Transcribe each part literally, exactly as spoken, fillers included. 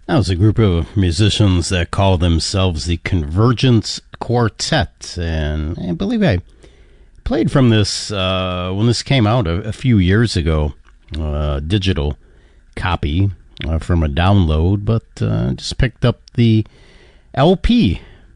That was a group of musicians that call themselves the Convergence Quartet, and I believe I played from this uh, when this came out a, a few years ago, uh, digital copy uh, from a download, but uh, just picked up the L P,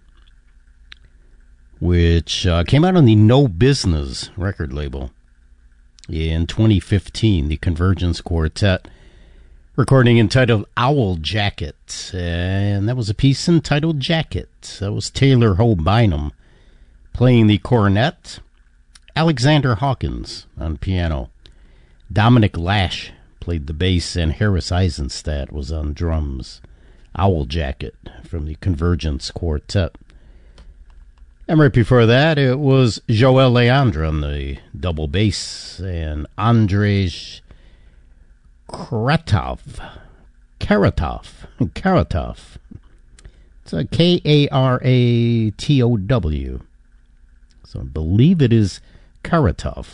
which uh, came out on the No Business record label in twenty fifteen, the Convergence Quartet. Recording entitled Owl Jacket, and that was a piece entitled Jacket. That was Taylor Ho Bynum playing the cornet, Alexander Hawkins on piano, Dominic Lash played the bass, and Harris Eisenstadt was on drums. Owl Jacket from the Convergence Quartet. And right before that, it was Joel Leandro on the double bass, and Andrzej Karatov. Karatov. Karatov. It's a K A R A T O W. So I believe it is Karatov.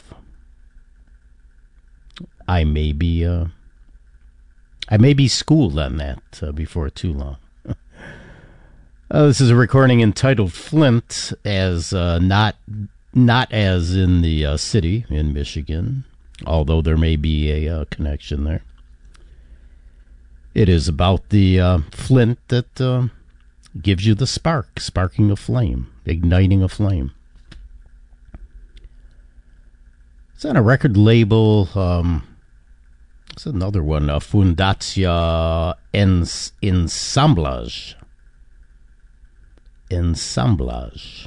I may be, uh, I may be schooled on that uh, before too long. uh, this is a recording entitled Flint, as uh, not not as in the uh, city in Michigan, although there may be a uh, connection there. It is about the uh, flint that uh, gives you the spark, sparking a flame, igniting a flame. It's on a record label. Um, it's another one, uh, Fundacja Ens- Ensamblage. Ensamblage.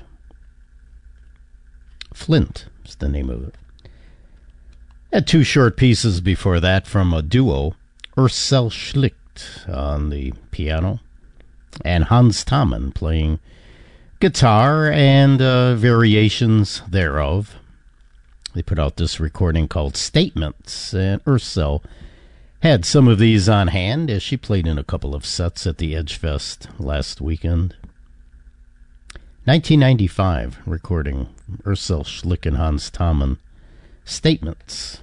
Flint is the name of it. Had two short pieces before that from a duo, Ursel Schlicht on the piano, and Hans Tammen playing guitar and uh, variations thereof. They put out this recording called Statements, and Ursel had some of these on hand as she played in a couple of sets at the Edgefest last weekend. nineteen ninety-five recording, Ursel Schlicht and Hans Tammen, Statements.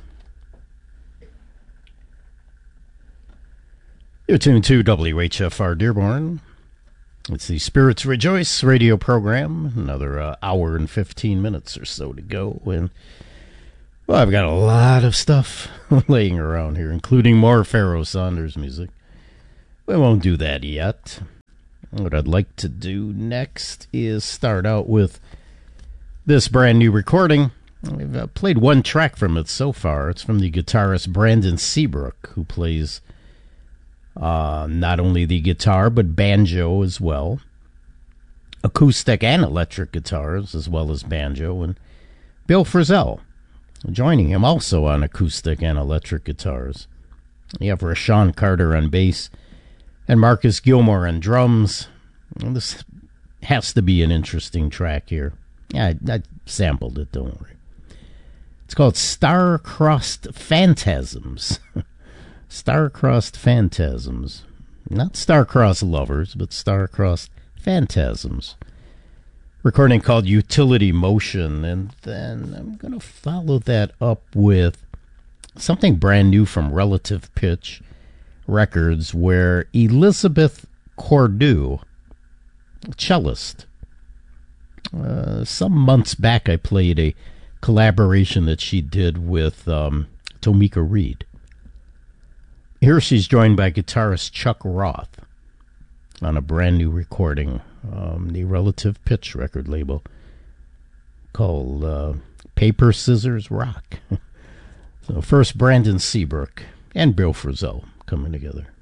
You're tuned to W H F R Dearborn. It's the Spirits Rejoice radio program. Another uh, hour and fifteen minutes or so to go. And, well, I've got a lot of stuff laying around here, including more Pharoah Sanders music. We won't do that yet. What I'd like to do next is start out with this brand new recording. I've uh, played one track from it so far. It's from the guitarist Brandon Seabrook, who plays Uh, not only the guitar, but banjo as well. Acoustic and electric guitars, as well as banjo. And Bill Frisell, joining him also on acoustic and electric guitars. You have Rashawn Carter on bass, and Marcus Gilmore on drums. And this has to be an interesting track here. Yeah, I, I sampled it, don't worry. It's called Star-Crossed Phantasms. Star-Crossed Phantasms. Not Star-Crossed Lovers, but Star-Crossed Phantasms. Recording called Utility Motion. And then I'm going to follow that up with something brand new from Relative Pitch Records, where Elizabeth Cordew, cellist, uh, some months back I played a collaboration that she did with um, Tomika Reed. Here she's joined by guitarist Chuck Roth on a brand new recording, um, the Relative Pitch record label, called uh, Paper, Scissors, Rock. So first Brandon Seabrook and Bill Frisell coming together.